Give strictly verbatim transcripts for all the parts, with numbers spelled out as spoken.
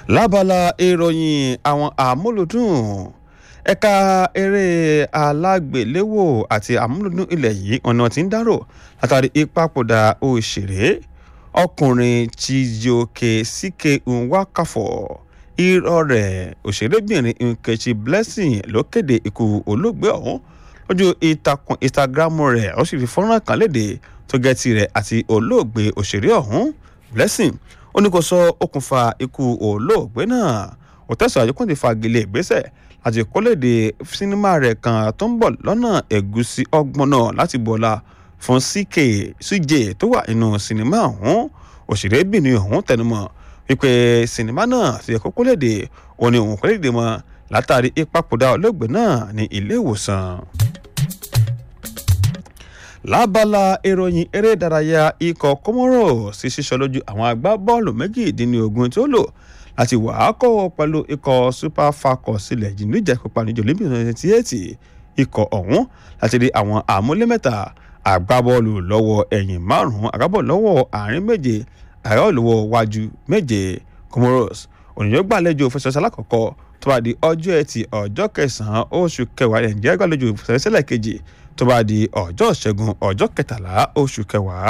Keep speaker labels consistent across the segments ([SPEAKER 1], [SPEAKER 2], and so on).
[SPEAKER 1] lábala ìròyìn àwọn àmúlùdùn ẹ̀ka eré alágbèléwò àti àmúlùdùn ilẹ̀ yìí ọ̀nà tí ń dárò látàrí ìpapòdà òṣèré ọkùnrin Chijioke Sike Nwakafo. Irọ́ rẹ̀ òṣèrébìnrin Nkechi Blessing ló kéde ikú olóògbé ọ̀hún lójú ìtàkùn Instagram rẹ̀ ó sì fi fọ́nrán kan léde tó gẹ́ tirẹ̀ àti olóògbé òṣèré ọ̀hún. Blessing ó ní kó sọ okùnfà ikú olóògbé náà ó tẹ̀síwájú kó ti fagilé ìgbésẹ̀ láti kólédè sinimá rẹ̀ kan tó ń bọ̀ lọ́nà Ẹ̀gúsí ọgbọ̀n náà láti bọ̀lá fún Sike Sije tó wà nínú sinimá ọ̀hún. Òṣèrébìnrin ọ̀hún tẹnumọ́ wípé sinimá náà ti yẹ kó kólédè ó ní òun kólédè mọ́ látàrí ìpapòdà olóògbé náà ní ilé ìwòsàn. Lábala ìròyìn eré ìdárayá ikọ̀ Comoros sí ṣíṣọ lójú àwọn agbábọ́ọ̀lù méjìdínlógún tí ó lò láti wà á kọ́ pẹ̀lú ikọ̀ Super Falcons sílẹ̀ jìnnú ìjẹ́kópa níjọ́ Olympics twenty twenty-eight. Ikọ̀ ọ̀hún láti rí àwọn àmúlé mẹ́ta agbábọ́ọ̀lù lọ́wọ́ ẹ̀yìn márùn-ún agbábọ́ọ̀lù lọ́wọ́ àárín méje agbábọ́ọ̀lù lọ́wọ́ wájú méje. Comoros ònìyàn gbàlejò fẹsẹ̀sẹ̀ alákọ̀ọ́kọ́ tó bá di ọjọ́ ẹtì ọjọ́ kẹsàn-án oṣù kẹwàá Nàìjíríà gbàlejò fẹsẹ̀sẹ̀ kejì tó bá di ọjọ́ ìṣẹ́gun ọjọ́ kẹtàlá oṣù kẹwàá.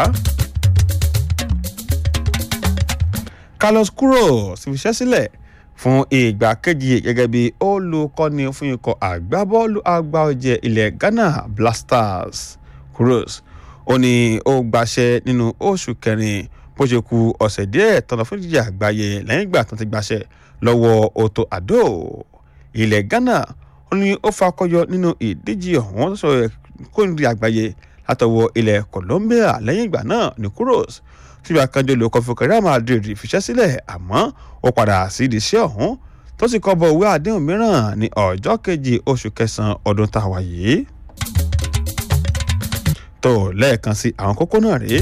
[SPEAKER 1] Carlos Queiroz ti fiṣẹ́ sílẹ̀ fún ìgbà kejì gẹ́gẹ́ bí olùkọ́ni fún ikọ̀ àgbábọ́ọ̀lù àgbà ọ̀jẹ̀ ilẹ̀ Ghana Black-Stars. Queiroz ó ní ó gbaṣẹ́ nínú oṣù kẹrin bó ṣe kù ọ̀sẹ̀ díẹ̀ tọ́nà fún ìdíje àgbáyé lẹ́yìn ìgbà tó ti gbaṣẹ́ lọ́wọ́ Otto Addo. Ilẹ̀ Ghana ó ní ó fakọyọ nínú ìdíje ọ̀hún tó sọ̀rọ̀ kóńdé àgbáyé látọwọ́ ilẹ̀ Colombia. Lẹ́yìn ìgbà náà ní Queiroz fífi àkànjọ olùkọ́ fún Real Madrid fiṣẹ́ sílẹ̀ àmọ́ ó padà sí ìdíṣẹ́ ọ̀hún tó sì kọ́ bọ ìwé àdéhùn mìíràn ní ọjọ́ kejì oṣù kẹsàn-án ọdún tá a wà yìí. tó lẹ́ẹ̀kan sí àwọn kókó náà rèé.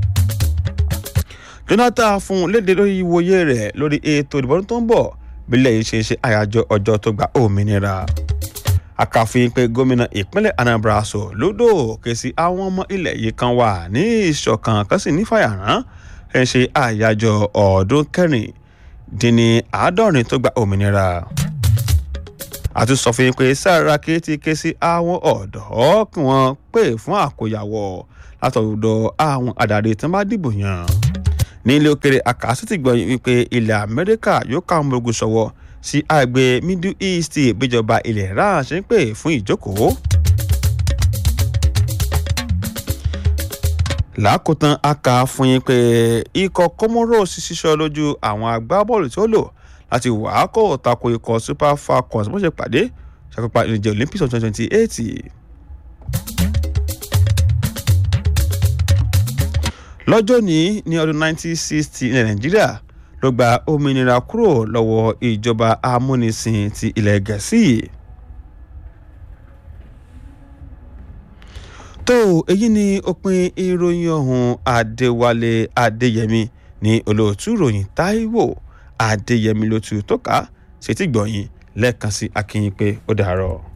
[SPEAKER 1] Jonathan fún léde lórí ìwòye rẹ̀ lórí ètò ìdìbò tó ń bọ̀ bílẹ̀ yìí ṣe ṣe àyájọ́ ọjọ́ tó gba òmìnira. Àkàfin pé gómìnà ìpínlẹ̀ Anambra sọ lódò ké sí àwọn ọmọ ilẹ̀ yìí kan wà ní ìṣọ̀kan kan sì ní fàyàrán ẹ̀ ṣe àyájọ́ ọdún kẹrìndínní àádọ́rin tó gba òmìnira. Àti sọ fún yín pé Sàràkí ti ké sí àwọn ọ̀dọ́ kí wọ́n pè fún àkóyawọ̀ látọ̀dọ̀ àwọn adarí tí wọ́n bá dìbò yàn. Ní ilé òkèrè àkàsí ti gbọ́ wípé ilẹ̀ Amẹ́ríkà yóò ká ọmọ ogun ṣọwọ́ sí àgbè Middle East ìgbéjọba ilẹ̀ Iran ṣe ń pè fún ìjókòó. Lákòótán a kà fún yín pé ikọ̀ Comoros ṣiṣọ́ lójú àwọn agbábọ́ọ̀lù tí ó lò láti wàá kó tako ikọ̀ Super Falcons bó ṣe pàdé ṣàkópa ìdíje Olympics twenty twenty-eight. Lọ́jọ́ ní ní ọdún nineteen sixty ilẹ̀ Nàìjíríà ló gba òmìnira kúrò lọ́wọ́ ìjọba amúnisìn ti ilẹ̀ Gẹ̀ẹ́sì. tó èyí ni òpin ìròyìn ọ̀hún. Adéwálé Adéyẹmí ní olóòtú ìròyìn. Táíwò Adéyẹmí ló tu tó ká ṣètìgbọ̀yìn lẹ́ẹ̀kan sí akínyìn pé ó dàárọ̀.